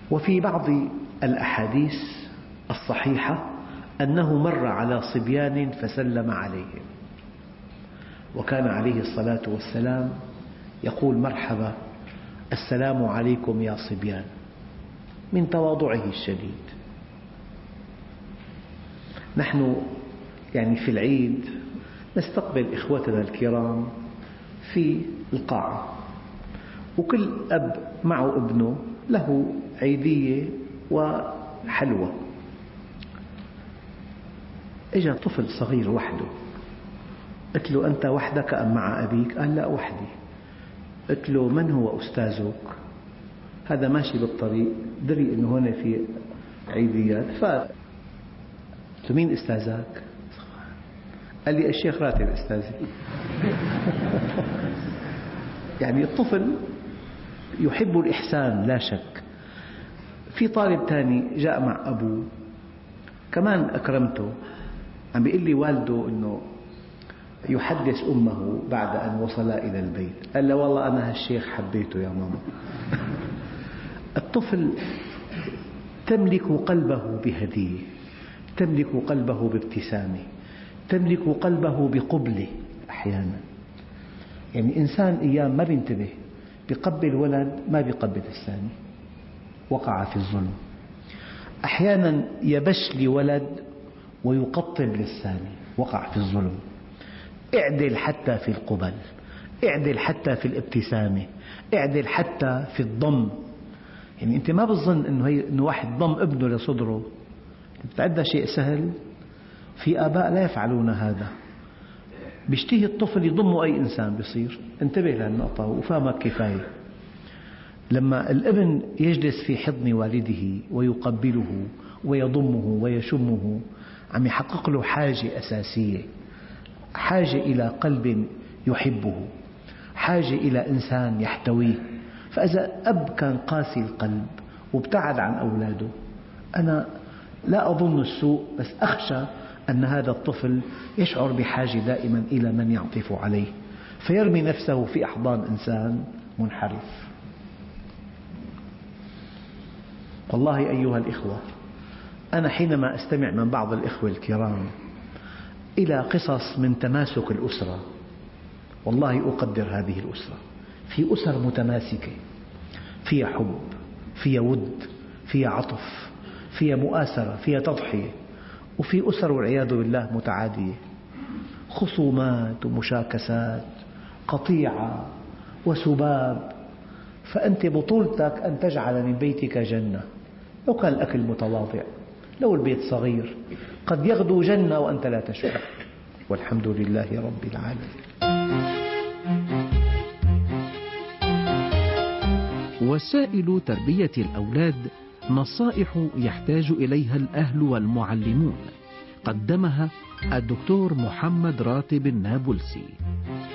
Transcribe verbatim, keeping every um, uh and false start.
وفي بعض الأحاديث الصحيحة أنه مر على صبيان فسلم عليهم، وكان عليه الصلاة والسلام يقول: مرحبا، السلام عليكم يا صبيان، من تواضعه الشديد. نحن يعني في العيد نستقبل إخوتنا الكرام في القاعة، وكل أب معه ابنه له عيدية وحلوى. إجا طفل صغير وحده، قلت له: أنت وحدك أم مع أبيك؟ قال: لا، وحدي. قلت له: من هو أستاذك؟ هذا ماشي بالطريق دري أنه هنا في عيديات، فقلت له: مين أستاذك؟ قال لي: الشيخ راتب أستاذي. يعني الطفل يحب الإحسان لا شك. في طالب ثاني جاء مع أبوه، كمان أكرمته، عم بيقول لي والده أنه يحدث أمه بعد أن وصلا إلى البيت، قال له: والله أنا هالشيخ حبيته يا ماما. الطفل تملك قلبه بهدية، تملك قلبه بابتسامة، تملك قلبه بقبلة. أحيانا يعني إنسان أيام ما بينتبه، بيقبل ولد ما بيقبل الثاني، وقع في الظلم. أحيانا يبش لولد ويقطب للثاني، وقع في الظلم. اعدل حتى في القبل، اعدل حتى في الابتسامة، اعدل حتى في الضم. يعني أنت ما بتظن أنه, هي إنه واحد ضم ابنه لصدره بتعدى شيء سهل؟ في آباء لا يفعلون هذا. بيشتهي الطفل يضم أي إنسان بيصير. انتبه لهالنقطة وفهمك كفاية. لما الابن يجلس في حضن والده ويقبله ويضمه ويشمه، عم يحقق له حاجة أساسية، حاجة إلى قلب يحبه، حاجة إلى إنسان يحتويه. فإذا أب كان قاسي القلب وابتعد عن أولاده، أنا لا أظن السوء، بس أخشى أن هذا الطفل يشعر بحاجة دائما إلى من يعطف عليه، فيرمي نفسه في أحضان إنسان منحرف. والله أيها الإخوة، أنا حينما أستمع من بعض الإخوة الكرام إلى قصص من تماسك الأسرة، والله أقدر هذه الأسرة. في أسر متماسكة، فيها حب، فيها ود، فيها عطف، فيها مؤاسرة، فيها تضحية. وفي أسر والعياذ بالله متعادية، خصومات ومشاكسات، قطيعة وسباب. فأنت بطولتك أن تجعل من بيتك جنة. لو كان الأكل متواضع، لو البيت صغير، قد يغدو جنة وأنت لا تشعر. والحمد لله رب العالمين. وسائل تربية الأولاد نصائح يحتاج إليها الأهل والمعلمون، قدمها الدكتور محمد راتب النابلسي.